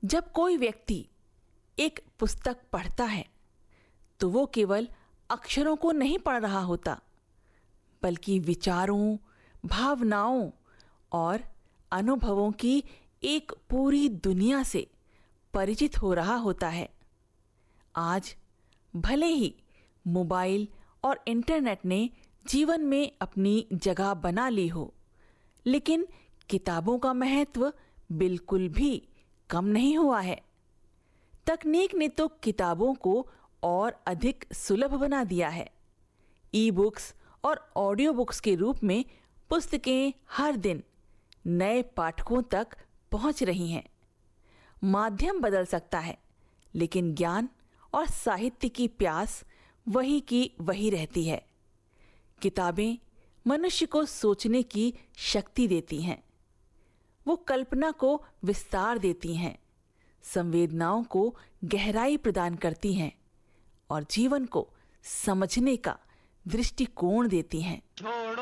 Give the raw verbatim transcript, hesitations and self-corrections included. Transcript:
जब कोई व्यक्ति एक पुस्तक पढ़ता है तो वो केवल अक्षरों को नहीं पढ़ रहा होता, बल्कि विचारों, भावनाओं और अनुभवों की एक पूरी दुनिया से परिचित हो रहा होता है। आज भले ही मोबाइल और इंटरनेट ने जीवन में अपनी जगह बना ली हो, लेकिन किताबों का महत्व बिल्कुल भी कम नहीं हुआ है। तकनीक ने तो किताबों को और अधिक सुलभ बना दिया है। ई बुक्स और ऑडियो बुक्स के रूप में पुस्तकें हर दिन नए पाठकों तक पहुंच रही हैं। माध्यम बदल सकता है, लेकिन ज्ञान और साहित्य की प्यास वही की वही रहती है। किताबें मनुष्य को सोचने की शक्ति देती हैं। वो कल्पना को विस्तार देती हैं, संवेदनाओं को गहराई प्रदान करती हैं और जीवन को समझने का दृष्टिकोण देती हैं।